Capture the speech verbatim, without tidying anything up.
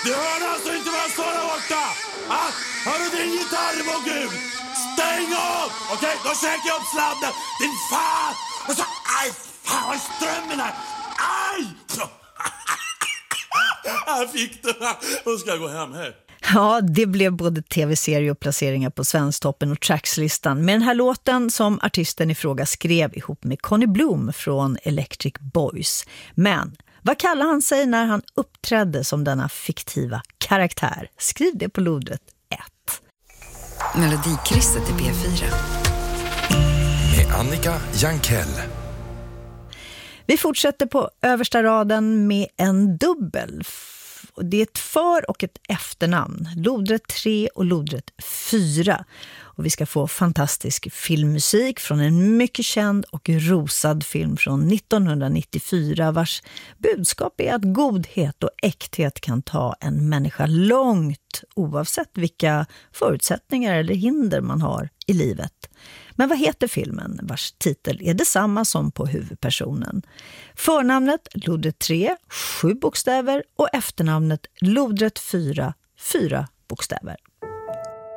Du hör alltså inte vad jag står där borta! Ah, hör du din gitarrmogul? Stäng av! Okej, okay, då käkar jag upp sladden. Din fan! Och så, aj, fan vad strömmen här! Aj! Jag fick det. Då ska jag gå hem här. Ja, det blev både tv-serie och placeringar på Svensktoppen och Trackslistan. Med den här låten som artisten i fråga skrev ihop med Conny Blom från Electric Boys. Men vad kallar han sig när han uppträdde som denna fiktiva karaktär? Skriv det på lodret ett. Melodikrysset i P fyra. Med Annika Jankell. Vi fortsätter på översta raden med en dubbel. Det är ett för- och ett efternamn. Lodret tre och lodret fyra. Och vi ska få fantastisk filmmusik från en mycket känd och rosad film från nittonhundranittiofyra vars budskap är att godhet och äkthet kan ta en människa långt oavsett vilka förutsättningar eller hinder man har i livet. Men vad heter filmen vars titel är detsamma som på huvudpersonen? Förnamnet lodret tre, sju bokstäver och efternamnet lodret fyra, fyra bokstäver.